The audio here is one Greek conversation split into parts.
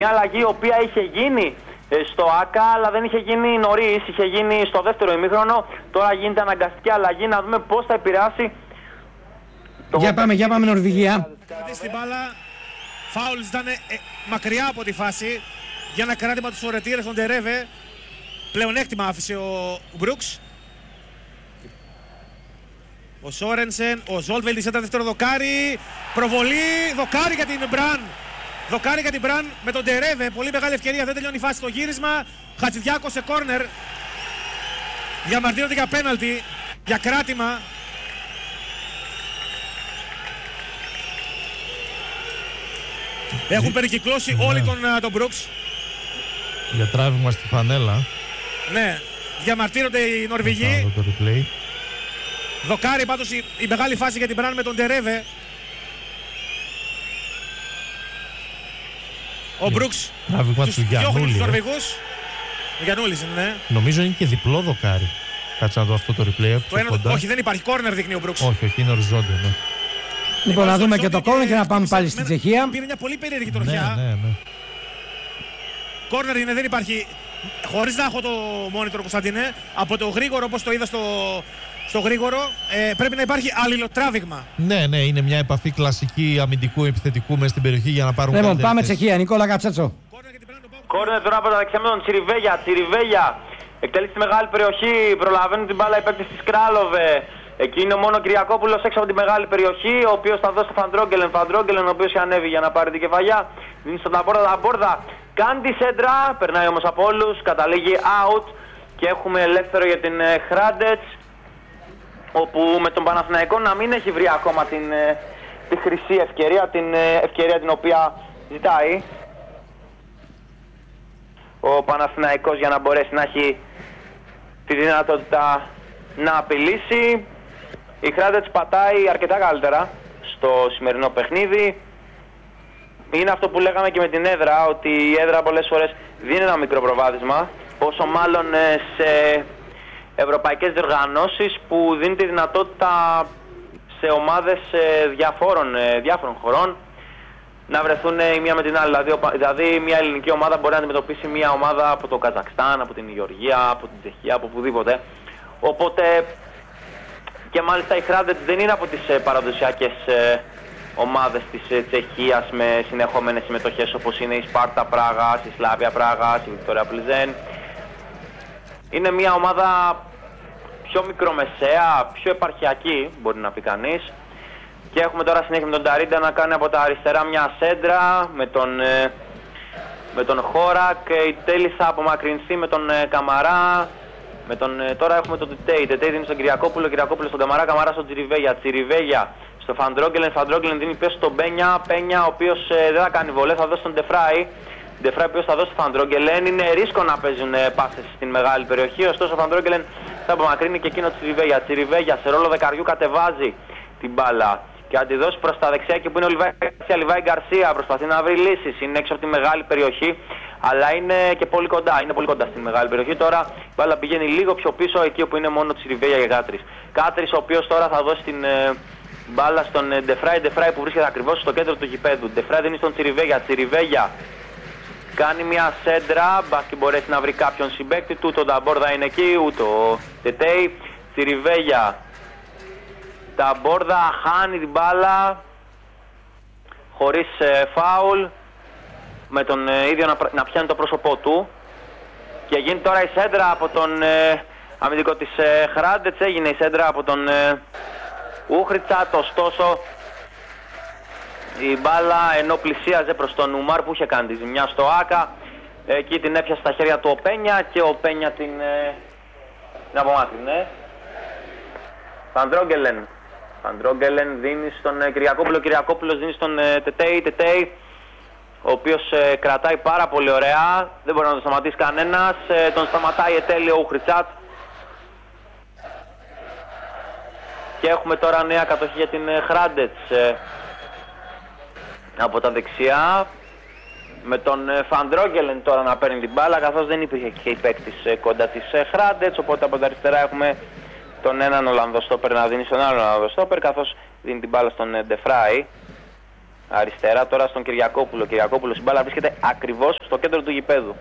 Μια αλλαγή η οποία είχε γίνει στο ΆΚΑ, αλλά δεν είχε γίνει νωρίς, είχε γίνει στο δεύτερο ημίχρονο. Τώρα γίνεται αναγκαστική αλλαγή, να δούμε πώς θα επηρεάσει. Για πάμε Νορβηγία. Στην μπάλα, φάουλ ήταν μακριά από τη φάση για ένα κράτημα του Σορετήρε στον Τερέβε. Πλεονέκτημα άφησε ο Μπρουξ. Ο Σόρενσεν, ο Ζόλβελντ σε ένα δεύτερο δοκάρι. Προβολή, δοκάρι για την Μπραν. Δοκάρι για την Μπραν με τον Τερέβε. Πολύ μεγάλη ευκαιρία, δεν τελειώνει η φάση. Το γύρισμα. Χατζηδιάκος σε κόρνερ. Διαμαρτύρονται για πέναλτι, για κράτημα. Έχουν περικυκλώσει όλοι τον Μπρουξ. Για τράβημα στη φανέλα. Ναι, διαμαρτύρονται οι Νορβηγοί. Δοκάρι πάντως η μεγάλη φάση για την Μπραν με τον Τερέβε. Ο Μπρουξ τους διώχνει τους Νορβηγούς. Ο Γιαννούλης είναι, ναι. Νομίζω είναι και διπλό δοκάρι. Κάτσε να δω αυτό το replay. Όχι, δεν υπάρχει. Κόρνερ δείχνει ο Μπρουξ. Όχι, είναι οριζόντιο, ναι. Λοιπόν, να δούμε και το κόρνερ και να πάμε πάλι στην Τσεχία. Πήρε μια πολύ περίεργη τροχιά. Ναι. Κόρνερ είναι, δεν υπάρχει. Χωρίς να έχω το monitor, Κωνσταντίνε, από το γρήγορο, όπως το είδα στο γρήγορο, πρέπει να υπάρχει αλληλοτράβηγμα. Ναι, είναι μια επαφή κλασική αμυντικού επιθετικού μέσα στην περιοχή για να πάρουν. Λοιπόν, πάμε Τσεχία. Νικόλα Κατσέτσο. Κόρνερ τώρα από τα δεξιά με τον Τσιριβέγια. Εκτελεί στη μεγάλη περιοχή, προλαβαίνουν την μπάλα οι παίκτες της Κράλοβε. Εκεί είναι ο μόνο Κυριακόπουλος έξω από τη μεγάλη περιοχή, ο οποίος θα δώσει στο Φαντρόγκελεν, ο οποίος ανέβει για να πάρει την κεφαλιά. Δίνει στον Ταμπόρδα. Κάνει τη σέντρα, περνάει όμως από όλους, καταλήγει out και έχουμε ελεύθερο για την Χράντετς, όπου με τον Παναθηναϊκό να μην έχει βρει ακόμα τη χρυσή ευκαιρία, την ευκαιρία την οποία ζητάει ο Παναθηναϊκός για να μπορέσει να έχει τη δυνατότητα να απειλήσει. Η Χράντετς πατάει αρκετά καλύτερα στο σημερινό παιχνίδι. Είναι αυτό που λέγαμε και με την έδρα, ότι η έδρα πολλές φορές δίνει ένα μικρό προβάδισμα, όσο μάλλον σε ευρωπαϊκές διοργανώσεις που δίνει τη δυνατότητα σε ομάδες διάφορων χωρών να βρεθούν η μία με την άλλη. Δηλαδή μια ελληνική ομάδα μπορεί να αντιμετωπίσει μια ομάδα από το Καζακστάν, από την Γεωργία, από την Τσεχία, από οπουδήποτε. Οπότε και μάλιστα η Χράντετς δεν είναι από τις παραδοσιακές ομάδες της Τσεχίας με συνεχόμενες συμμετοχές όπως είναι η Σπάρτα Πράγας, η Σλάβια Πράγας, η Βικτόρια Πλιζέν. Είναι μια ομάδα πιο μικρομεσαία, πιο επαρχιακή μπορεί να πει κανείς. Και έχουμε τώρα συνέχεια με τον Ταρίντα να κάνει από τα αριστερά μια σέντρα με τον Χόρακ. Η Τέλη θα απομακρυνθεί με τον Καμαρά. Τώρα έχουμε τον Τετέι. Τετέι δίνει στον Κυριακόπουλο, Κυριακόπουλο στον Καμαρά, Καμαρά στον Τσιριβέγια στο Φαντρόγκελεν δίνει πίσω στον Πένια, ο οποίος δεν θα κάνει βολέ, θα δώσει τον Ντεφράι. Ντεφράι ο οποίος θα δώσει στον Φαντρόγκελεν. Είναι ρίσκο να παίζουν πάσες στην μεγάλη περιοχή, ωστόσο ο Φαντρόγκελεν θα απομακρύνει και εκείνο Τσιριβέγια σε ρόλο δεκαριού κατεβάζει την μπάλα και θα τη δώσει προς τα δεξιά και που είναι ο Λιβάη Γκαρσία. Προσπαθεί να βρει λύσεις, είναι έξω από τη μεγάλη περιοχή, αλλά είναι και πολύ κοντά. Είναι πολύ κοντά στην μεγάλη περιοχή. Τώρα η μπάλα πηγαίνει λίγο πιο πίσω, εκεί όπου είναι μόνο Τσιριβέγια και Κάτρις. Κάτρις ο οποίος τώρα θα δώσει την μπάλα στον Ντεφράι που βρίσκεται ακριβώς στο κέντρο του γηπέδου. Ντεφράι δίνει στον Τσιριβέγια κάνει μια σέντρα, μπας και μπορέσει να βρει κάποιον συμπαίκτη του. Το Ταμπόρδα είναι εκεί, ούτε ο Τετέι. Τσιριβέγια. Ταμπόρδα χάνει την μπάλα χωρίς φάουλ, με τον ίδιο να πιάνει το πρόσωπό του. Και γίνει τώρα η σέντρα από τον αμυντικό της Χράντετς. Έγινε η σέντρα από τον Ούχριτσατ, ωστόσο η μπάλα ενώ πλησίαζε προς τον Ουμάρ που είχε κάνει τη ζημιά στο ΆΚΑ, εκεί την έπιασε στα χέρια του ο Πένια και ο Πένια την απομάκρυνε. Φαντρόγκελεν δίνει στον Κυριακόπουλο, Κυριακόπουλος δίνει στον Τετέι, ο οποίος κρατάει πάρα πολύ ωραία, δεν μπορεί να τον σταματήσει κανένας, τον σταματάει ετέλειο ο Ούχριτσατ. Και έχουμε τώρα νέα κατοχή για την Χράντετς από τα δεξιά, με τον Φαντρόγκελεν τώρα να παίρνει την μπάλα, καθώς δεν υπήρχε και η παίκτης κοντά της Χράντετς, οπότε από τα αριστερά έχουμε τον έναν Ολλανδό στόπερ να δίνει στον άλλον Ολλανδό στόπερ, καθώς δίνει την μπάλα στον Ντεφράι. αριστερά τώρα στον Κυριακόπουλο. Κυριακόπουλος η μπάλα βρίσκεται ακριβώς στο κέντρο του γηπέδου.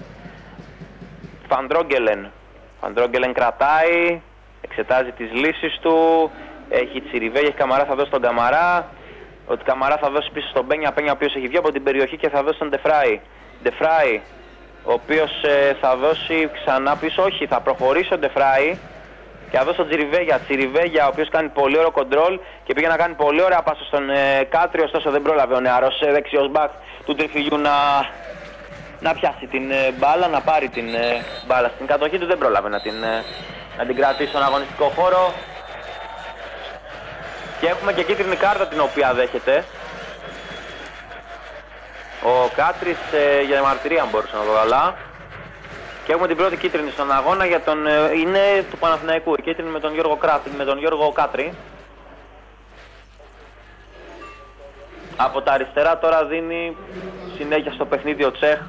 Φαντρόγγελεν κρατάει, εξετάζει τις λύσεις του. Έχει Τσιριβέγια, έχει Καμαρά, θα δώσει στον Καμαρά. Ότι Καμαρά θα δώσει πίσω στον Πένια. Πένια ο οποίος έχει βγει από την περιοχή και θα δώσει στον Ντεφράι. Ντεφράι, ο οποίος θα δώσει ξανά πίσω, όχι, θα προχωρήσει ο Ντεφράι. Και θα δώσει τον Τσιριβέγια. Τσιριβέγια, ο οποίος κάνει πολύ ωραίο κοντρόλ και πήγε να κάνει πολύ ωραία πάσα στον Κάτρι, ωστόσο δεν πρόλαβε ο νεαρός δεξιός μπακ του τριφυλιού να πιάσει την μπάλα, να πάρει την μπάλα στην κατοχή του. Δεν πρόλαβε να την κρατήσει στον αγωνιστικό χώρο. Και έχουμε και κίτρινη κάρτα την οποία δέχεται ο Κάτρις για διαμαρτυρία, αν μπορούσα να δω καλά. Και έχουμε την πρώτη κίτρινη στον αγώνα για είναι του Παναθηναϊκού. Η κίτρινη με τον Γιώργο Κάτρη. Από τα αριστερά τώρα δίνει συνέχεια στο παιχνίδι ο Τσέχ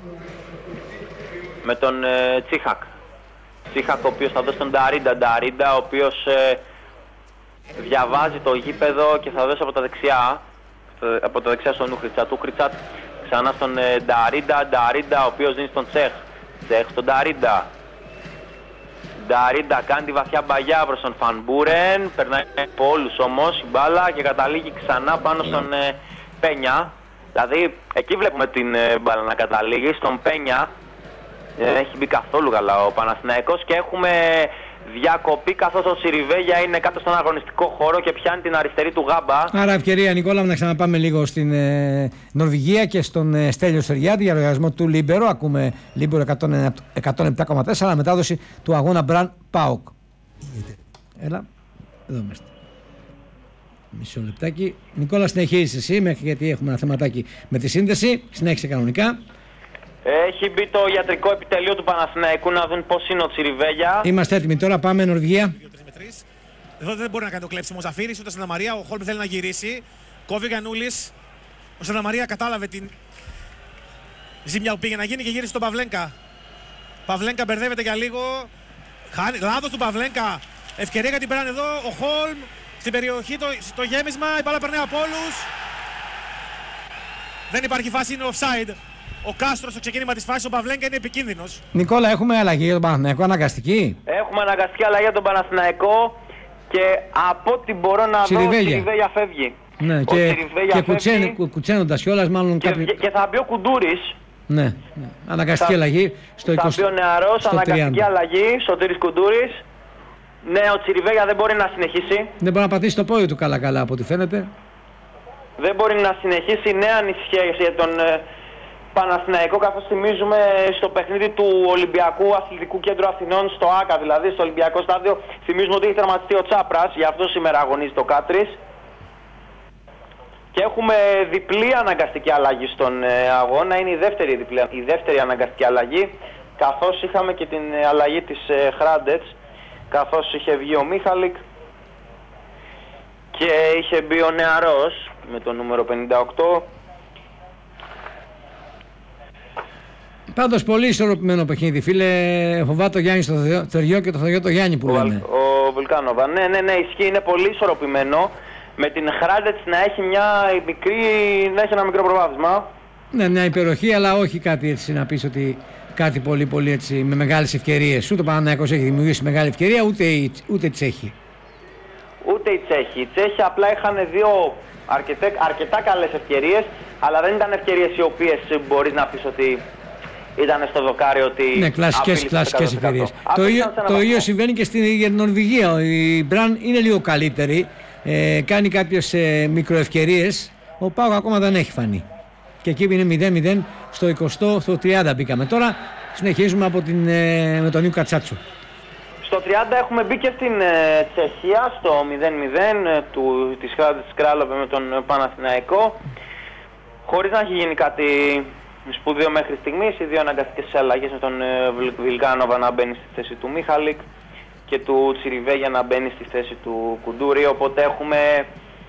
με τον Τσίχακ. Τσίχακ, ο οποίος θα δώσει τον Νταρίντα, ο οποίος διαβάζει το γήπεδο και θα δώσει από τα δεξιά στον Ούχριτσατ. Ξανά στον Νταρίντα, ο οποίος δίνει στον Τσέχ στον Νταρίντα. Νταρίντα κάνει τη βαθιά μπαγιά προς τον Φανμπούρεν, περνάει από όλους όμως η μπάλα και καταλήγει ξανά πάνω στον Πένια. Δηλαδή εκεί βλέπουμε την μπάλα να καταλήγει στον Πένια. Δεν έχει μπει καθόλου καλά ο Παναθηναϊκός και έχουμε διακοπή καθώς ο Τσιριβέγια είναι κάτω στον αγωνιστικό χώρο και πιάνει την αριστερή του γάμπα. Άρα ευκαιρία, Νικόλα, να ξαναπάμε λίγο στην Νορβηγία και στον Στέλιο Σεριάτη για λογαριασμό του Λίμπερο. Ακούμε Λίμπερο 107,4, μετάδοση του αγώνα Μπραν ΠΑΟΚ. Έλα, εδώ είμαστε. Μισό λεπτάκι. Νικόλα, συνεχίζεις εσύ μέχρι, γιατί έχουμε ένα θεματάκι με τη σύνδεση. Συνέχισε κανονικά. Έχει μπει το ιατρικό επιτελείο του Παναθηναϊκού να δουν πώς είναι ο Τσιριβέγια. Είμαστε έτοιμοι τώρα, πάμε Νορβηγία. Εδώ δεν μπορεί να κάνει το κλέψιμο ο Ζαφύρης ούτε Σανταμαρία. Ο Χόλμ θέλει να γυρίσει. Κόβει Γιαννούλης. Ο Σανταμαρία κατάλαβε την ζημιά που πήγε να γίνει και γύρισε στον Παυλένκα. Παυλένκα μπερδεύεται για λίγο. Λάθος του Παυλένκα. Ευκαιρία για την Μπραν εδώ. Ο Χόλμ στην περιοχή, στο γέμισμα. Η μπάλα περνάει από όλους. Δεν υπάρχει φάση, είναι offside. Ο Κάστρο στο ξεκίνημα της φάσης, ο Παυλένκα είναι επικίνδυνος. Νικόλα, έχουμε αλλαγή για τον Παναθηναϊκό, αναγκαστική. Έχουμε αναγκαστική αλλαγή για τον Παναθηναϊκό και από ό,τι μπορώ να δω, ο Τσιριβέγια φεύγει. Ναι, και κουτσένοντας κιόλας, μάλλον κάποιοι. Και θα μπει ο Κουντούρης. Ναι, αναγκαστική αλλαγή στο 20. Θα μπει ο νεαρός, αναγκαστική αλλαγή, Σωτήρης Κουντούρης. Ναι, ο Τσιριβέγια δεν μπορεί να συνεχίσει. Δεν μπορεί να πατήσει το πόδι του καλά από ό,τι φαίνεται. Δεν μπορεί να συνεχίσει. Νέα ανησυχία για τον Παναθηναϊκό, καθώς θυμίζουμε στο παιχνίδι του Ολυμπιακού Αθλητικού Κέντρου Αθηνών, στο ΆΚΑ δηλαδή, στο Ολυμπιακό Στάδιο, θυμίζουμε ότι έχει τερματιστεί ο Τσάπρας, γι' αυτό σήμερα αγωνίζεται ο Κάτρης. Και έχουμε διπλή αναγκαστική αλλαγή στον αγώνα, είναι η δεύτερη αναγκαστική αλλαγή, καθώς είχαμε και την αλλαγή της Χράντετς, καθώς είχε βγει ο Μίχαλικ και είχε μπει ο νεαρός με το νούμερο 58. Πάντως πολύ ισορροπημένο παιχνίδι, φίλε. Φοβάται το Γιάννη στο Θεριό και το Θεριό το Γιάννη που λένε. Ο Βουλκάνοβα. Ναι, ισχύει, είναι πολύ ισορροπημένο. Με την Χράντετς να έχει ένα μικρό προβάδισμα. Ναι, μια υπεροχή, αλλά όχι κάτι έτσι να πεις ότι κάτι πολύ έτσι με μεγάλες ευκαιρίες. Ούτε ο Παναθηναϊκός έχει δημιουργήσει μεγάλη ευκαιρία, ούτε η Τσέχη. Ούτε η Τσέχη. Οι Τσέχοι απλά είχαν δύο αρκετά καλές ευκαιρίες, αλλά δεν ήταν ευκαιρίες οι οποίες μπορείς να πεις ότι ήταν στο δοκάρι ότι. Ναι, κλασικές ευκαιρίες. Το ίδιο συμβαίνει και στην Νορβηγία. Η Μπραν είναι λίγο καλύτερη. Κάνει κάποιες μικροευκαιρίες. Ο ΠΑΟΚ ακόμα δεν έχει φανεί. Και εκεί είναι 0-0 στο 20, στο 30 μπήκαμε. Τώρα συνεχίζουμε με τον Νίου Κατσάτσο. Στο 30 έχουμε μπει και στην Τσεχία, στο 0-0 της Κράλοβε με τον Παναθηναϊκό. Χωρίς να έχει γίνει κάτι σπουδαίο μέχρι στιγμής, οι δύο αναγκαστικές αλλαγές με τον Βιλκάνοβα να μπαίνει στη θέση του Μίχαλικ και του Τσιριβέγια να μπαίνει στη θέση του Κουντούρη, οπότε έχουμε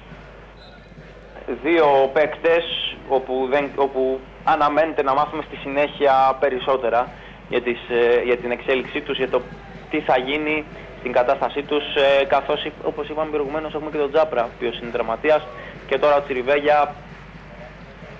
δύο παίκτες όπου αναμένεται να μάθουμε στη συνέχεια περισσότερα για την εξέλιξή τους, για το τι θα γίνει στην κατάστασή τους, καθώς όπως είπαμε προηγουμένως έχουμε και τον Τζάπρα, ο οποίος είναι τραυματίας, και τώρα ο Τσιριβέγια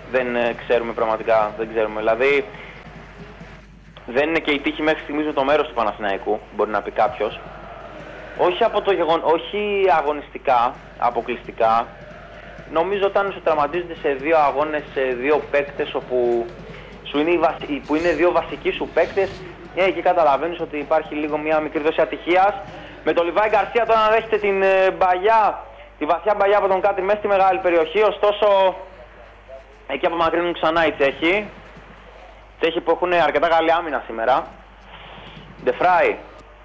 δεν ξέρουμε πραγματικά, δεν ξέρουμε. Δηλαδή, δεν είναι και η τύχη μέχρι στιγμής με το μέρος του Παναθηναϊκού, μπορεί να πει κάποιος. Όχι από το όχι αγωνιστικά, αποκλειστικά. Νομίζω όταν σου τραυματίζονται σε 2 αγώνες, σε 2 παίκτες όπου που είναι 2 βασικοί σου παίκτες, εκεί καταλαβαίνεις ότι υπάρχει λίγο μια μικρή δόση ατυχίας. Με τον Λιβάη Γκαρσία τώρα να δέχεται την μπαγιά, τη βαθιά μπαγιά από τον Κάτρι μέσα στη μεγάλη περιοχή, ωστόσο εκεί απομακρύνουν ξανά οι Τσέχοι. Τσέχοι που έχουν αρκετά καλή άμυνα σήμερα. Ντεφράι.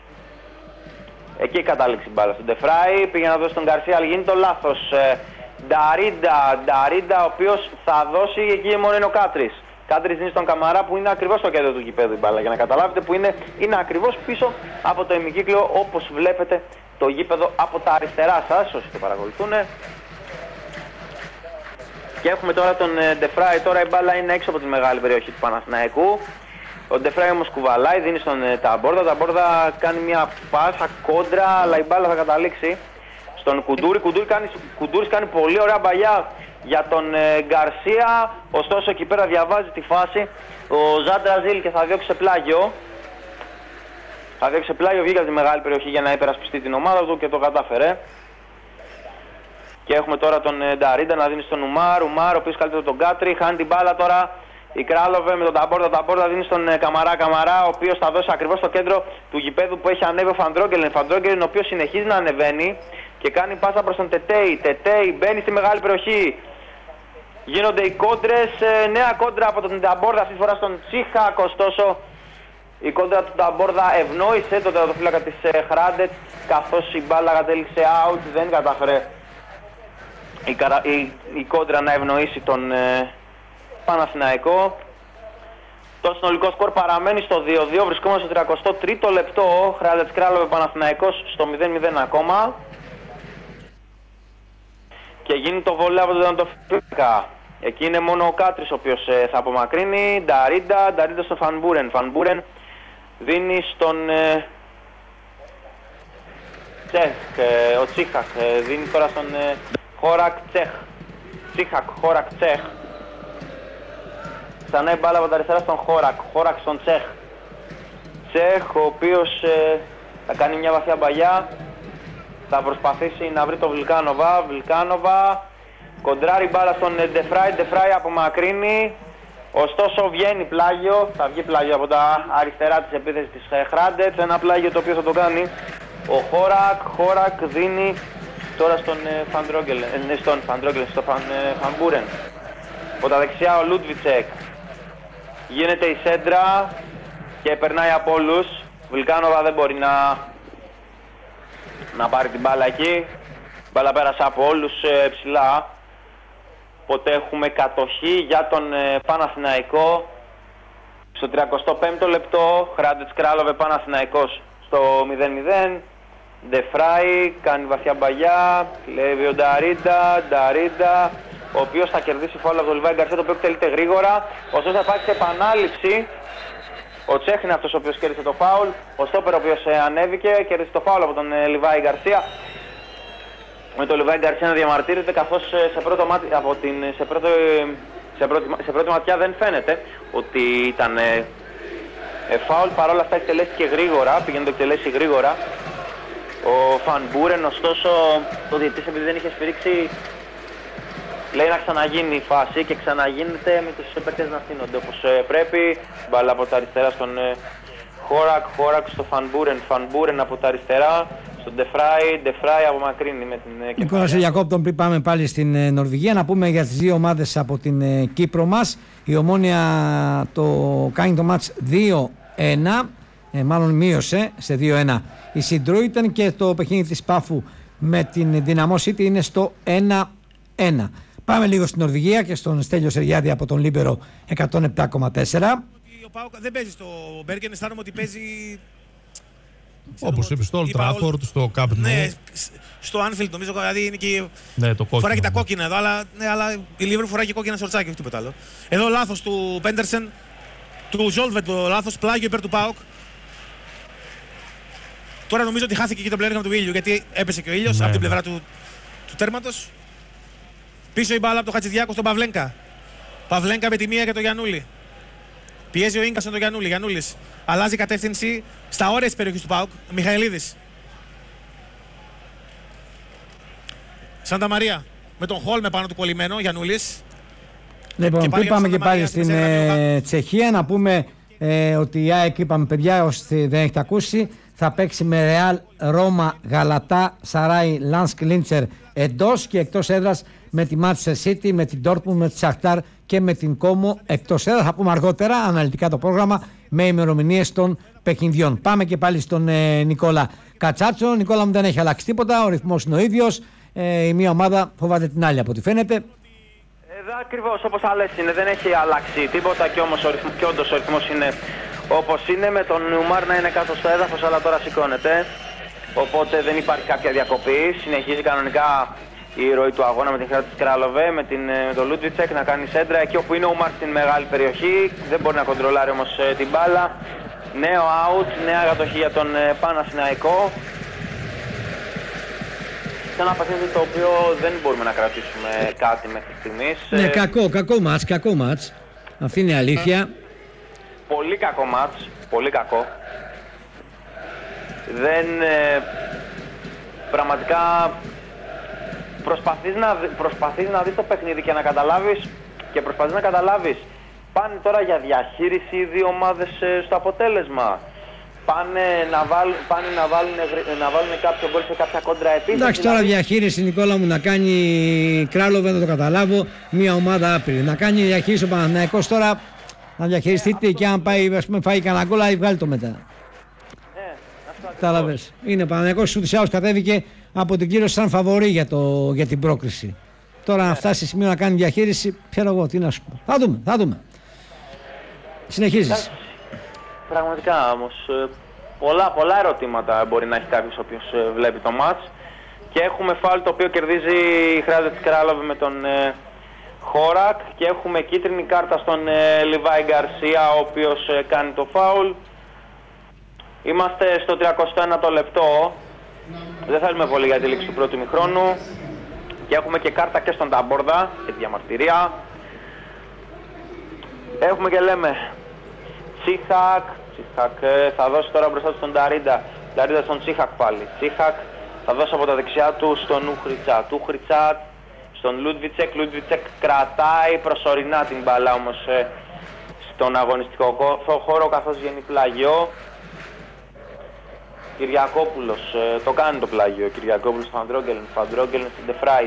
Εκεί κατάληξε η μπάλα στον Ντεφράι, πήγε να δώσει τον Γκαρσία, αλλά γίνει το λάθος. Νταρίντα, ο οποίος θα δώσει, εκεί μόνο είναι ο Κάτρις. Κάτρις δίνει στον Καμαρά που είναι ακριβώς στο κέντρο του γηπέδου η μπάλα. Για να καταλάβετε που είναι ακριβώς πίσω από το ημικύκλιο, όπως βλέπετε το γήπεδο από τα αριστερά σας, όσοι το παρακολουθούν. Και έχουμε τώρα τον Ντεφράι, τώρα η μπάλα είναι έξω από τη μεγάλη περιοχή του Παναθηναϊκού. Ο Ντεφράι όμως κουβαλάει, δίνει στον Ταμπόρδα. Ταμπόρδα κάνει μια πάσα κόντρα, αλλά η μπάλα θα καταλήξει στον Κουντούρη. Κουντούρης κάνει πολύ ωραία μπαλιά για τον Γκαρσία. Ωστόσο εκεί πέρα διαβάζει τη φάση ο Ζαντραζίλ και θα διώξει σε πλάγιο. Θα διώξει σε πλάγιο, βγήκε από τη μεγάλη περιοχή για να υπερασπιστεί την ομάδα του και το κατάφερε. Και έχουμε τώρα τον Νταρίντα να δίνει στον Ουμάρ. Ουμάρ, ο οποίος καλύτερο τον Κάτρι, χάνει την μπάλα τώρα. Η Κράλοβε με τον Ταμπόρδα. Ταμπόρδα δίνει στον Καμαρά, ο οποίος θα δώσει ακριβώς στο κέντρο του γηπέδου που έχει ανέβει ο Φαντρόγκελεν. Φαντρόγκελεν, ο οποίος συνεχίζει να ανεβαίνει και κάνει πάσα προς τον Τετέι. Τετέι μπαίνει στη μεγάλη περιοχή. Γίνονται οι κόντρες. Νέα κόντρα από τον Ταμπόρδα, αυτή τη φορά στον Τσίχακ. Ωστόσο, η κόντρα του Ταμπόρδα ευνόησε τον τερματοφύλακα της Χράντετ, καθώς η μπάλα κατέληξε out. Δεν κατάφερε η κόντρα να ευνοήσει τον Παναθηναϊκό. Το συνολικό σκορ παραμένει στο 2-2. Βρισκόμαστε στο 33ο λεπτό. Χράντετς Κράλοβε Παναθηναϊκός στο 0-0 ακόμα. Και γίνει το βολέ από τον τερματοφύλακα. Εκεί είναι μόνο ο Κάτρις ο οποίος θα απομακρύνει. Νταρίντα στο Φανμπούρεν. Φανμπούρεν δίνει στον Τσέχ. Ο Τσίχακ δίνει τώρα στον Χόρακ Τσέχ. Χόρακ Τσέχ. Ξανά η μπάλα από τα αριστερά στον Χόρακ στον Τσέχ. Τσέχ, ο οποίος θα κάνει μια βαθιά μπαγιά. Θα προσπαθήσει να βρει τον Βιλκάνοβα. Κοντράρει μπάλα στον Ντεφράι απομακρύνει. Ωστόσο βγαίνει πλάγιο. Θα βγει πλάγιο από τα αριστερά της επίθεσης της Χράντετ. Ένα πλάγιο το οποίο θα το κάνει ο Χόρακ δίνει τώρα στον Φανμπούρεν. Από τα δεξιά ο Λούντβιτσεκ. Γίνεται η σέντρα και περνάει από όλους. Βιλκάνοβα δεν μπορεί να πάρει την μπάλα εκεί. Η μπάλα πέρασε από όλους ψηλά. Οπότε έχουμε κατοχή για τον Παναθηναϊκό. Στο 35ο λεπτό, Χράντετς Κράλοβε Παναθηναϊκός στο 0-0. Ντεφράι κάνει βαθιά μπαγιά, κλέβει ο Νταρίντα, ο οποίος θα κερδίσει φάουλ από τον Λιβάη Γκαρσία, το οποίο εκτελείται γρήγορα. Ωστόσο θα υπάρξει επανάληψη. Ο Τσέχ είναι αυτός ο οποίος κέρδισε το φάουλ. Ο στόπερ ο οποίος ανέβηκε, κέρδισε το φάουλ από τον Λιβάη Γκαρσία. Με τον Λιβάη Γκαρσία να διαμαρτύρεται, καθώς σε πρώτη ματιά δεν φαίνεται ότι ήταν φάουλ. Παρόλα αυτά εκτελέστηκε γρήγορα, πήγαινε να το εκτελέσει γρήγορα ο Φανμπούρεν. Ωστόσο το διαιτητής, επειδή δεν είχε σφυρίξει, λέει να ξαναγίνει η φάση και ξαναγίνεται με τους παίκτες να στείνονται όπως πρέπει. Μπάλα από τα αριστερά στον Χόρακ στο Φανμπούρεν από τα αριστερά στον Ντεφράι απομακρύνει με την Νικόλα Σελιακόπτον. Πριν πάμε πάλι στην Νορβηγία, να πούμε για τις δύο ομάδες από την Κύπρο μας. Η Ομόνια το κάνει το μάτς 2-1, μάλλον μείωσε σε 2-1 η Συντρόιτεν, και το παιχνίδι της Πάφου με την Δυναμό City είναι στο 1-1. Πάμε λίγο στην Νορβηγία και στον Στέλιο Σεριάδη από τον Λίμπερο 107,4. Ο ΠΑΟΚ δεν παίζει στο Μπέργκεν, αισθάνομαι ότι παίζει. Όπως είπε, στο Old Trafford, στο Camp Nou. Ναι, στο Anfield νομίζω, δηλαδή είναι και. Ναι, το φοράει και τα κόκκινα εδώ, αλλά η Λίβερπουλ φοράει και κόκκινα σορτσάκι, όχι τίποτα άλλο. Εδώ λάθος του Πέντερσεν, του Ζόλβετ, το λάθος, πλάγιο υπέρ του ΠΑΟΚ. Τώρα νομίζω ότι χάθηκε και το πλεόνασμα του ήλιου, γιατί έπεσε και ο ήλιος από την πλευρά του τέρματος. Πίσω η μπάλα από τον Χατζηδιάκο στον Παυλένκα. Παυλένκα με τη μία για το Γιαννούλη. Πιέζει ο Ίγκασον τον Γιαννούλη. Γιαννούλης αλλάζει κατεύθυνση στα όρια της περιοχής του ΠΑΟΚ. Μιχαηλίδης. Σάντα Μαρία με τον Χόλμε πάνω του κολλημένο. Γιαννούλης. Λοιπόν, είπαμε και πάλι στην Τσεχία. Να πούμε ότι η ΑΕΚ, είπαμε παιδιά, όσοι δεν έχετε ακούσει, θα παίξει με Ρεάλ, Ρώμα, Γαλατά, Σαράι, Λάνσκ, Λίντσερ εντός και εκτός έδρας με τη Manchester City, με την Dortmund, με τη Σαχτάρ και με την Κόμο εκτός έδρας. Θα πούμε αργότερα αναλυτικά το πρόγραμμα με ημερομηνίες των παιχνιδιών. Πάμε και πάλι στον Νικόλα Κατσάτσο. Νικόλα μου, δεν έχει αλλάξει τίποτα, ο ρυθμός είναι ο ίδιος. Η μία ομάδα φοβάται την άλλη από ό,τι φαίνεται. Εδώ ακριβώς όπως άλλες είναι, δεν έχει αλλάξει τίποτα και όντως ο ρυθμός είναι όπως είναι, με τον Νουμάρ να είναι κάτω στο έδαφος, αλλά τώρα σηκώνεται. Οπότε δεν υπάρχει κάποια διακοπή. Συνεχίζει κανονικά η ροή του αγώνα με την Χράτης Κράλοβε, με τον Λούντβιτσεκ να κάνει σέντρα. Εκεί όπου είναι ο Νουμάρ στην μεγάλη περιοχή, δεν μπορεί να κοντρολάρει όμως την μπάλα. Νέο out, νέα κατοχή για τον Παναθηναϊκό. Σε ένα παιχνίδι το οποίο δεν μπορούμε να κρατήσουμε κάτι μέχρι στιγμής. Ναι, κακό μάτς. Αυτή είναι η αλήθεια. Πολύ κακό μάτς, πολύ κακό. Δεν... πραγματικά προσπαθείς να δεις το παιχνίδι και να καταλάβεις, και προσπαθείς να καταλάβεις. Πάνε τώρα για διαχείριση οι δύο ομάδες στο αποτέλεσμα. Πάνε να βάλουν κάποιο γκολ σε κάποια κόντρα επίθεση. Εντάξει, τώρα διαχείριση, Νικόλα μου, να κάνει Κράλοβε, δεν το καταλάβω, μια ομάδα άπειρη. Να κάνει διαχείριση ο Παναθηναϊκός τώρα, να διαχειριστείτε και αν πάει, ας πούμε, φάει κανένα γκολ, βγάλει το μετά. Κατάλαβες. Είναι ο Παναθηναϊκός ούτως ή άλλως κατέβηκε από την κλήρωση σαν φαβορί για την πρόκριση. Τώρα να φτάσει σημείο να κάνει διαχείριση, ξέρω εγώ τι να σου πω. Θα δούμε. Συνεχίζεις. Πραγματικά όμως πολλά ερωτήματα μπορεί να έχει κάποιος ο οποίος βλέπει το μάτς, και έχουμε φάουλ το οποίο κερδίζει η Χράτης Κράλοβε με τον Χόρακ, και έχουμε κίτρινη κάρτα στον Λιβάη Γκαρσία, ο οποίος κάνει το φάουλ. Είμαστε στο 31ο λεπτό, δεν θέλουμε πολύ για τη λήξη του πρώτου ημιχρόνου, και έχουμε και κάρτα και στον Ταμπόρδα και διαμαρτυρία. Έχουμε και λέμε Τσίχακ θα δώσει τώρα μπροστά του στον Νταρίντα. Νταρίντα στον Τσίχακ πάλι. Τσίχακ θα δώσει από τα δεξιά του στον Ούχριτσάτ. Στον Λούντβιτσεκ. Λούντβιτσεκ κρατάει προσωρινά την μπαλά όμως στον αγωνιστικό χώρο, καθώς βγαίνει πλάγιο. Κυριακόπουλος το κάνει το πλάγιο. Κυριακόπουλος στον Φαντρόγγελεν στην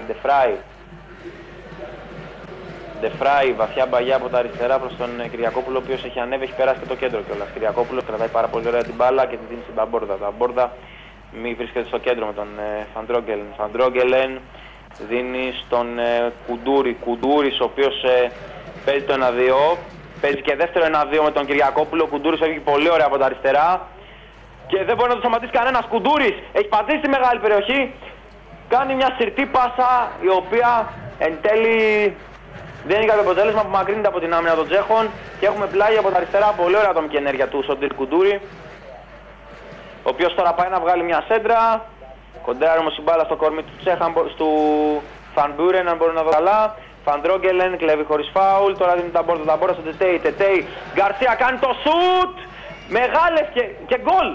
Ντεφράι, βαθιά μπαγιά από τα αριστερά προς τον Κυριακόπουλο, ο οποίος έχει ανέβει, έχει περάσει και το κέντρο κιόλας. Κυριακόπουλος κρατάει πάρα πολύ ωραία την μπάλα και την δίνει στην Ταμπόρδα. Ταμπόρδα μη βρίσκεται στο κέντρο με τον Φαντρόγγελεν. Φαντρόγγελεν δίνει στον Κουντούρης, ο οποίος παίζει το 1-2. Παίζει και δεύτερο 1-2 με τον Κυριακόπουλο. Ο Κουντούρης έχει πολύ ωραία από τα αριστερά και δεν μπορεί να το σταματήσει κανένας. Κουντούρης έχει πατήσει τη μεγάλη περιοχή. Κάνει μια συρτή πάσα η οποία εν τέλει δεν είναι κάποιο αποτέλεσμα, που μακρύνεται από την άμυνα των Τσέχων, και έχουμε πλάγια από τα αριστερά πολύ ωραία ατομική ενέργεια του Σοντήρ Κουντούρη, ο οποίος τώρα πάει να βγάλει μια σέντρα. Κοντράρει όμως η μπάλα στο κορμί του Τσέχα, του Φανμπουρεν, αν μπορεί να δω καλά. Φαντρόγγελεν κλέβει χωρίς φάουλ, τώρα δίνει τα μπόρδα στον Τετέι. Γκαρσία κάνει το σουτ! Μεγάλες και γκολ!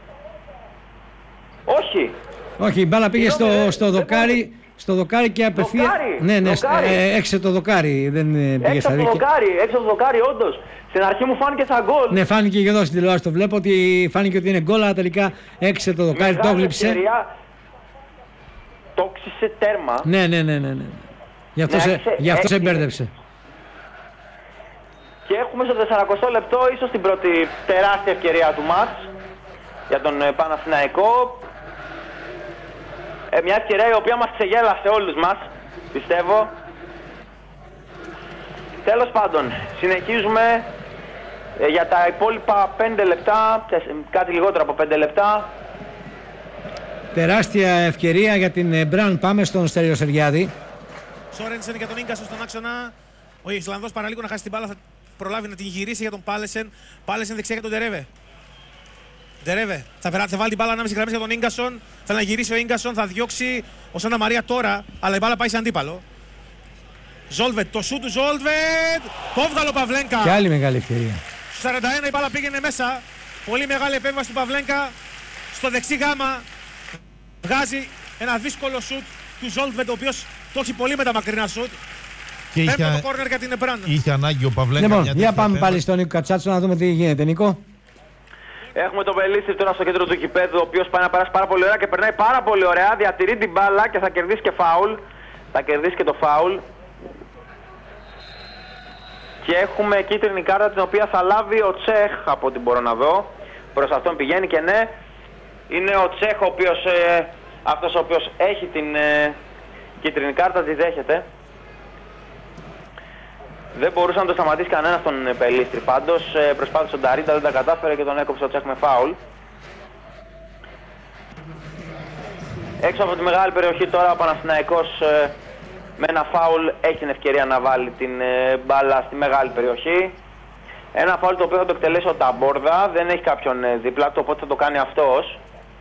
Όχι, η μπάλα πήγε στο δοκάρι. Στο δοκάρι και απευθεία. Ναι, έξω το δοκάρι. Δεν πήγε στα δίκαια. Έξω το δοκάρι, όντως. Στην αρχή μου φάνηκε σαν γκολ. Ναι, φάνηκε και εδώ στην τηλεόραση. Το βλέπω ότι φάνηκε ότι είναι γκολ, αλλά τελικά έξω το δοκάρι, το γλύψε. Το ξύσε τέρμα. Ναι. Γι' αυτό σε μπέρδεψε. Και έχουμε στο 40 λεπτό ίσως την πρώτη τεράστια ευκαιρία του μάτς για τον Παναθηναϊκό. Μια ευκαιρία η οποία μας ξεγέλασε όλους μας, πιστεύω. Τέλος πάντων, συνεχίζουμε για τα υπόλοιπα 5 λεπτά, κάτι λιγότερο από 5 λεπτά. Τεράστια ευκαιρία για την Μπραν. Πάμε στον Στέλιο Σεριάδη. Σόρενσεν για τον Ίγκασον στον άξονα. Ο Ισλανδός παραλίγο να χάσει την μπάλα, θα προλάβει να την γυρίσει για τον Πάλεσεν. Πάλεσεν δεξιά για τον Ντερέβε. Ντερέβε θα βάλει την μπάλα ανάμεσα γραμμές για τον Ίγκασον. Θέλει να γυρίσει ο Ίγκασον, θα διώξει ο Σάντα Μαρία τώρα, αλλά η μπάλα πάει σε αντίπαλο. Ζόλβετ, το σούτ του Ζόλβετ. Κόβγαλο Παυλένκα. Και άλλη μεγάλη ευκαιρία. Στο 41 η μπάλα πήγαινε μέσα. Πολύ μεγάλη επέμβαση του Παυλένκα. Στο δεξί γάμα βγάζει ένα δύσκολο σούτ του Ζόλβετ, ο οποίος το έχει πολύ με τα μακρινά σούτ. Και Πέμπτο το κόρνερ για την Εμπράν. είχε ανάγκη ο Παυλένκα. Λοιπόν, για πάμε πάλι στον Νίκο Κατσάτσο να δούμε τι γίνεται, Νίκο. Έχουμε τον Πελίστη τώρα στο κέντρο του γηπέδου, ο οποίος πάει να περάσει πάρα πολύ ωραία και περνάει πάρα πολύ ωραία. Διατηρεί την μπάλα και θα κερδίσει και φάουλ. Θα κερδίσει και το φάουλ. Και έχουμε κίτρινη κάρτα την οποία θα λάβει ο Τσέχ, από ό,τι μπορώ να δω. Προς αυτόν πηγαίνει και ναι, είναι ο Τσέχ αυτός ο οποίος έχει την κίτρινη κάρτα, τη δέχεται. Δεν μπορούσε να το σταματήσει κανένα τον Πελίστρη πάντως. Προσπάθησε τον Ταρίντα, δεν τα κατάφερε και τον έκοψε ο Τσέχ με φάουλ. Έξω από τη μεγάλη περιοχή τώρα ο Παναθηναϊκός με ένα φάουλ έχει την ευκαιρία να βάλει την μπάλα στη μεγάλη περιοχή. Ένα φάουλ το οποίο θα το εκτελέσει ο Ταμπόρδα, δεν έχει κάποιον δίπλα του, οπότε θα το κάνει αυτός.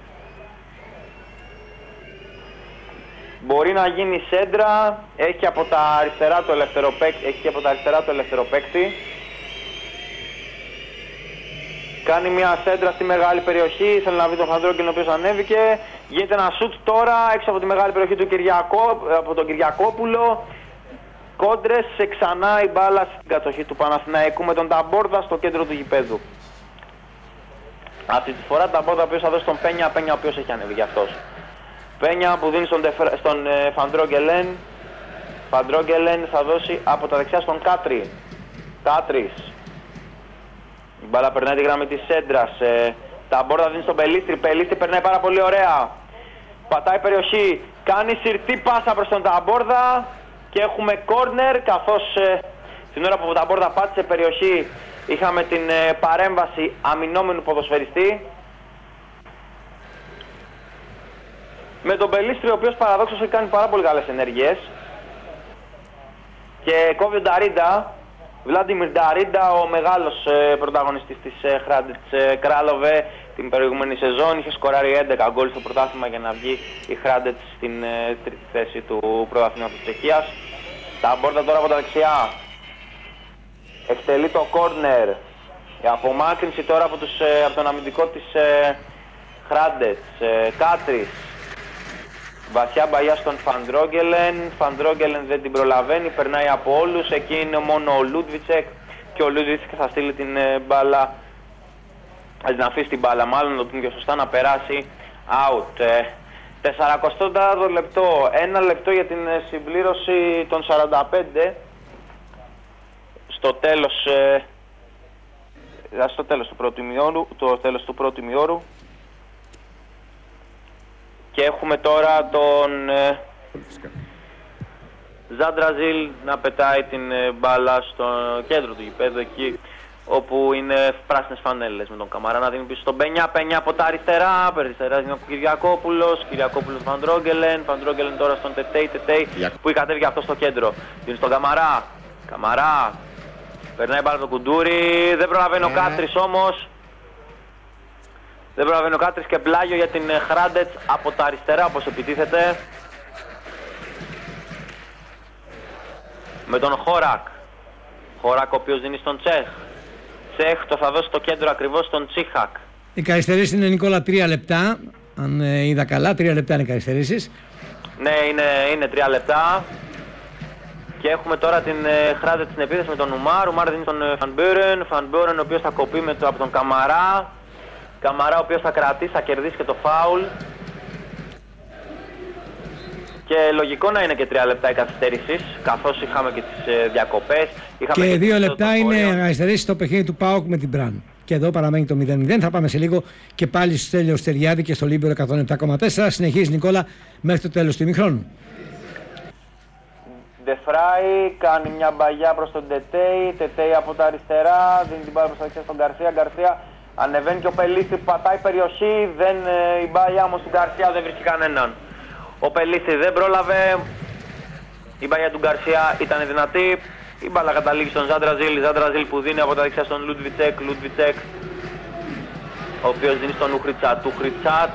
Μπορεί να γίνει σέντρα, έχει και από τα αριστερά του ελεύθερο παίκτη. Κάνει μια σέντρα στη μεγάλη περιοχή, θέλει να βρει τον Φαντρόγκελ ο οποίος ανέβηκε. Γίνεται ένα σουτ τώρα έξω από τη μεγάλη περιοχή του από τον Κυριακόπουλο. Κόντρες, ξανά η μπάλα στην κατοχή του Παναθηναϊκού με τον Ταμπόρδα στο κέντρο του γηπέδου. Αυτή τη φορά Ταμπόρδα ο οποίος θα δώσει τον Πένια, ο οποίος έχει ανέβει για αυτός. Πένια που δίνει στον Φαντρόγκελεν. Φαντρόγκελεν θα δώσει από τα δεξιά στον Κάτρι. Κάτρις. Η μπάλα περνάει τη γραμμή της σέντρας. Ταμπόρδα δίνει στον Πελίστρη. Πελίστρη περνάει πάρα πολύ ωραία. Πατάει περιοχή. Κάνει συρτή πάσα προς τον Ταμπόρδα. Και έχουμε κόρνερ, καθώς την ώρα που ο Ταμπόρδα πάτησε περιοχή είχαμε την παρέμβαση αμυνόμενου ποδοσφαιριστή. Με τον Πελίστρη, ο οποίος παραδόξως έχει κάνει πάρα πολύ καλές ενέργειες. Και κόβει τον Νταρίντα, Βλάντιμιρ Νταρίντα, ο μεγάλος πρωταγωνιστής της Hrádec Králové την προηγούμενη σεζόν. Είχε σκοράρει 11 γκολ στο πρωτάθλημα για να βγει η Hrádec στην τρίτη θέση του πρωταθλήματος της Τσεχίας. Ταμπόρδα τώρα από τα δεξιά. Εκτελεί το κόρνερ. Η απομάκρυνση τώρα από τον αμυντικό της Hrádec. Κάτρις. Βαθιά μπαγιά στον Φαντρόγκελεν. Φαντρόγκελεν δεν την προλαβαίνει, περνάει από όλους. Εκεί είναι μόνο ο Λούντβιτσεκ. Και ο Λούντβιτσεκ θα στείλει την μπάλα. Να αφήσει την μπάλα, μάλλον το πούμε και σωστά, να περάσει out. 44ο λεπτό. 1 λεπτό για την συμπλήρωση των 45. Στο τέλος του πρώτου ημιώρου. Και έχουμε τώρα τον Ζάντραζιλ να πετάει την μπάλα στο κέντρο του γηπέδου, εκεί όπου είναι πράσινες φανέλες, με τον Καμαρά να δίνει πίσω στον Πένια. Πένια από τα αριστερά, είναι ο Κυριακόπουλος, Φαντρόγκελεν τώρα στον Τετέι που κατέβηκε αυτό στο κέντρο. Δίνει στον Καμαρά, Καμαρά, περνάει μπάλα τον Κουντούρι, δεν προλαβαίνει ο Κάτρις όμως. Δεν προλαβαίνει ο Κάτρις και πλάγιο για την Hrádec από τα αριστερά όπως επιτίθεται. Με τον Χόρακ. Χόρακ ο οποίος δίνει στον Τσέχ. Τσέχ το θα δώσει στο κέντρο ακριβώς στον Τσίχακ. Οι καθυστερήσεις είναι, Νικόλα, 3 λεπτά. Αν είδα καλά, 3 λεπτά είναι οι καθυστερήσεις. Ναι, είναι 3 λεπτά. Και έχουμε τώρα την Hrádec στην επίθεση με τον Ουμάρ. Ουμάρ δίνει στον Φανμπέρεν, ο οποίος θα κοπεί από τον Καμαρά. Καμαρά ο οποίος θα κρατήσει, θα κερδίσει και το φάουλ. Και λογικό να είναι και 3 λεπτά οι καθυστερήσεις, καθώς είχαμε και τις διακοπές. Και 2 λεπτά είναι καθυστερήσεις στο παιχνίδι του ΠΑΟΚ με την Μπραν. Και εδώ παραμένει το 0-0. Θα πάμε σε λίγο και πάλι στο Στέλιος Στεριάδη και στο Λίμπερο 107,4. Συνεχίζει, Νικόλα, μέχρι το τέλος του ημιχρόνου. Ντεφράι κάνει μια μπαγιά προς τον Τετέι από τα αριστερά, δίνει την μπάλα προς τα δεξιά στον Γκαρσία. Ανεβαίνει και ο Πελίστρη που πατάει περιοχή, η μπάλια όμως του Γκαρσία δεν βρίσκει κανέναν. Ο Πελίστρη δεν πρόλαβε, η μπάλια του Γκαρσία ήταν δυνατή, η μπάλα καταλήγει στον Ζάντραζιλ που δίνει από τα δεξιά στον Λούντβιτσεκ, ο οποίος δίνει στον Ουχριτσάτ,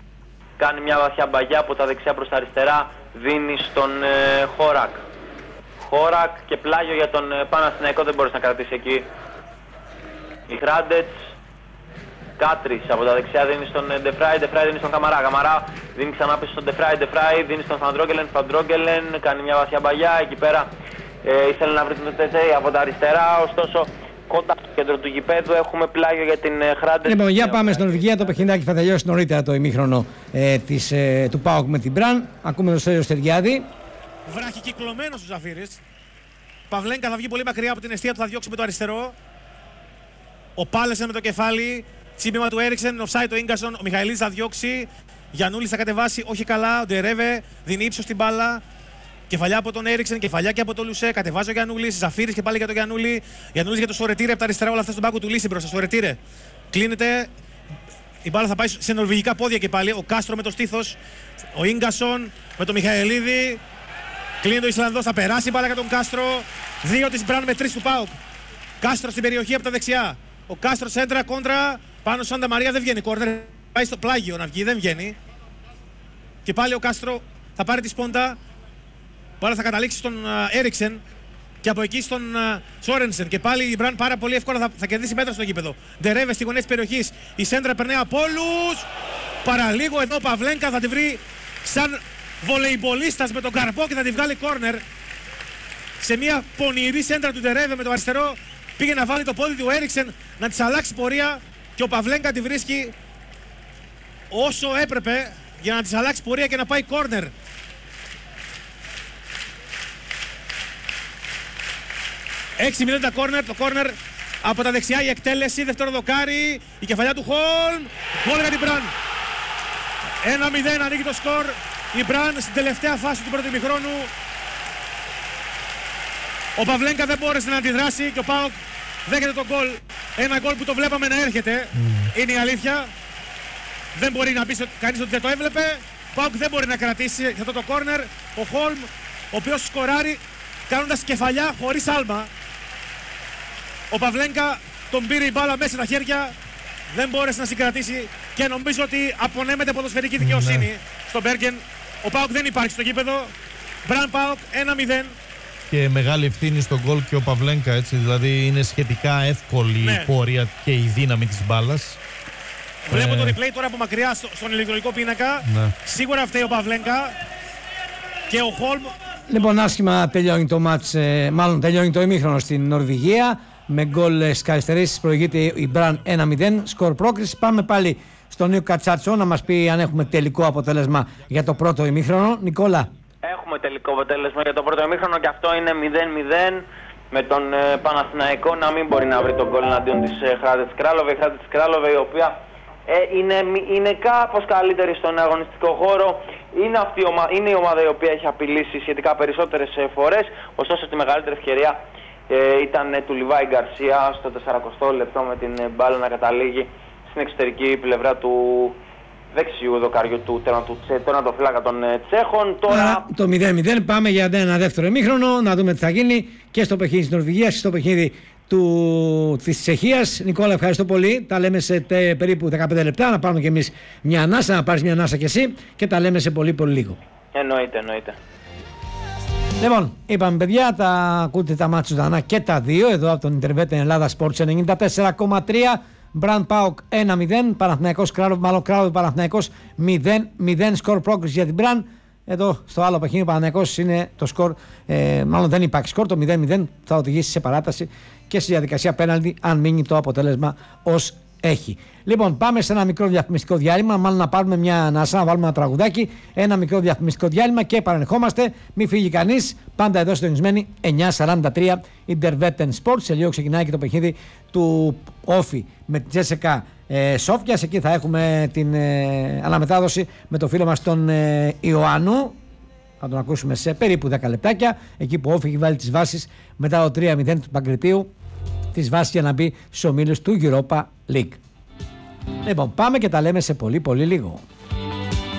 κάνει μια βαθιά μπαγιά από τα δεξιά προς τα αριστερά, δίνει στον Χόρακ. Χόρακ και πλάγιο για τον Παναθηναϊκό, δεν μπορείς να κρατήσει εκεί. Η Χράντετς. Κάτρις από τα δεξιά δίνει στον Ντεφράι, Ντεφράι δίνει στον Καμαρά. Καμαρά δίνει ξανά πίσω στον Ντεφράι, Ντεφράι δίνει στον Φαντρόγκελεν. Φαντρόγκελεν κάνει μια βαθιά μπαγιά εκεί πέρα. Ήθελε να βρει τον Τετέι από τα αριστερά, ωστόσο κοντά στο κέντρο του γηπέδου έχουμε πλάγιο για την Χράντετς. Λοιπόν, για πάμε στην Νορβηγία. Το παιχνιδάκι θα τελειώσει νωρίτερα το ημίχρονο του ΠΑΟΚ με την Μπραν. Ακούμε τον Στέλιο Στεριάδη. Βραχικυκλωμένος ο Ζαφύρης. Παυλένκα θα βγει πολύ μακριά από την αιστεία του, θα διώξει με το αριστερό. Ο Πάλεσεν με το κεφάλι. Τσίπημα του Έριξεν, offside το Ίγκασον. Ο Μιχαηλίδης θα διώξει. Γιαννούλης θα κατεβάσει, όχι καλά. Ο Ντερέβε δίνει ύψος στην μπάλα. Κεφαλιά από τον Έριξεν, κεφαλιά και από τον Λουσέ. Κατεβάζει ο Γιαννούλης. Ζαφύρης και πάλι για τον Γιαννούλη. Γιαννούλης για το Σορετήρε από τα αριστερά. Όλα αυτά στον πάγκο του Λύση μπροστά. Σορετήρε. Κλείνεται. Η μπάλα θα πάει σε νορβηγικά πόδια και πάλι. Ο Κάστρο με το στήθος. Ο Ίγκασον με τον Μιχαηλίδη. Κλείνει το Ισλανδός. Θα περάσει η μπάλα για τον Κάστρο. 2 της Μπραν με 3 του ΠΑΟΚ. Κάστρο στην περιοχή από τα δεξιά. Ο Κάστρο σέντρα κόντρα πάνω στον Σάντα Μαρία, δεν βγαίνει κόρνερ. Πάει στο πλάγιο να βγει, δεν βγαίνει. Και πάλι ο Κάστρο θα πάρει τη σπόντα. Μπάλα θα καταλήξει στον Έριξεν και από εκεί στον Σόρενσεν. Και πάλι η Μπραν πάρα πολύ εύκολα θα κερδίσει μέτρα στο γήπεδο. Ντερέβε στη γωνία της περιοχής. Η σέντρα περνάει από όλους. Παραλίγο εδώ ο Παυλένκα θα τη βρει σαν βολεϊμπολίστας με τον καρπό και θα τη βγάλει κόρνερ. Σε μια πονηρή σέντρα του Ντερέβε με το αριστερό. Πήγε να βάλει το πόδι του Έριξεν να της αλλάξει πορεία και ο Παυλένκα τη βρίσκει όσο έπρεπε για να της αλλάξει πορεία και να πάει κόρνερ. 6-0 τα κόρνερ, το κόρνερ από τα δεξιά η εκτέλεση, δεύτερο δοκάρι, η κεφαλιά του Χολμ, γκολ για την Μπραν. 1-0 ανοίγει το σκορ, η Μπραν στην τελευταία φάση του πρώτου ημιχρόνου. Ο Παυλένκα δεν μπόρεσε να αντιδράσει και ο ΠΑΟΚ δέχεται τον γκολ. Ένα γκολ που το βλέπαμε να έρχεται. Είναι η αλήθεια. Δεν μπορεί να πει κανείς ότι δεν το έβλεπε. Ο ΠΑΟΚ δεν μπορεί να κρατήσει αυτό το κόρνερ. Ο Χολμ, ο οποίος σκοράρει κάνοντας κεφαλιά χωρίς άλμα. Ο Παυλένκα τον πήρε η μπάλα μέσα στα χέρια. Δεν μπόρεσε να συγκρατήσει και νομίζω ότι απονέμεται ποδοσφαιρική δικαιοσύνη στον Μπέργκεν. Ο ΠΑΟΚ δεν υπάρχει στο γήπεδο. Μπραν ΠΑΟΚ 1-0. Και μεγάλη ευθύνη στον γκολ και ο Παυλένκα, έτσι, δηλαδή είναι σχετικά εύκολη η πορεία και η δύναμη της μπάλας. Βλέπω το replay τώρα από μακριά στον ηλεκτρονικό πίνακα. Σίγουρα φταίει ο Παυλένκα και ο Χολμ. Λοιπόν, άσχημα τελειώνει το μάτς, μάλλον τελειώνει το ημίχρονο στην Νορβηγία. Με γκολ στις καθυστερήσεις προηγείται η Μπραν 1-0, σκορ πρόκριση. Πάμε πάλι στον Νίκο Κατσάτσο να μας πει αν έχουμε τελικό αποτέλεσμα για το πρώτο ημίχρονο. Νικόλα. Έχουμε τελικό αποτέλεσμα για το πρώτο ημίχρονο και αυτό είναι 0-0 με τον Παναθηναϊκό να μην μπορεί να βρει τον γκολ εναντίον της Χράντετς Κράλοβε. Η Χράντετς Κράλοβε η οποία είναι κάπως καλύτερη στον αγωνιστικό χώρο. Είναι η ομάδα η οποία έχει απειλήσει σχετικά περισσότερες φορές. Ωστόσο τη μεγαλύτερη ευκαιρία ήταν του Λιβάη Γκαρσία στο 40 λεπτό με την μπάλα να καταλήγει στην εξωτερική πλευρά του δεξιού δοκαριού του τερματοφύλακα των Τσέχων. Τώρα το 0-0 πάμε για ένα δεύτερο ημίχρονο να δούμε τι θα γίνει και στο παιχνίδι της Νορβηγίας και στο παιχνίδι της Τσεχίας. Νικόλα, ευχαριστώ πολύ. Τα λέμε σε περίπου 15 λεπτά. Να πάρουμε κι εμείς μια ανάσα, να πάρεις μια ανάσα κι εσύ και τα λέμε σε πολύ λίγο. Εννοείται. Λοιπόν, είπαμε παιδιά, τα ακούτε τα μάτια ζωντανά και τα δύο εδώ από τον Ιντερβέτεν Ελλάδα Sports 94,3. Μπραν ΠΑΟΚ 1-0, Παναθηναϊκός Κράλοβε Παναθηναϊκός 0-0 σκορ πρόκριση για την Μπραν. Εδώ στο άλλο παιχνίδι ο Παναθηναϊκός είναι το σκορ, μάλλον δεν υπάρχει σκορ, το 0-0 θα οδηγήσει σε παράταση και στη διαδικασία πέναλτι αν μείνει το αποτέλεσμα ως έχει. Λοιπόν, πάμε σε ένα μικρό διαφημιστικό διάλειμμα. Μάλλον να πάρουμε μια ανάσα, να βάλουμε ένα τραγουδάκι. Ένα μικρό διαφημιστικό διάλειμμα και επανερχόμαστε. Μην φύγει κανείς. Πάντα εδώ συντονισμένοι 9:43 Intervetten Sports. Σε λίγο ξεκινάει και το παιχνίδι του Όφη με τη Τζέσσεκα Σόφιας. Εκεί θα έχουμε την αναμετάδοση με το φίλο μας τον Ιωάννου. Θα τον ακούσουμε σε περίπου 10 λεπτάκια. Εκεί που ο Όφη έχει βάλει τις βάσεις μετά το 3-0 του Παγκριτίου. Τις βάσεις για να μπει στους ομίλους του Europa League. Λοιπόν, πάμε και τα λέμε σε πολύ λίγο.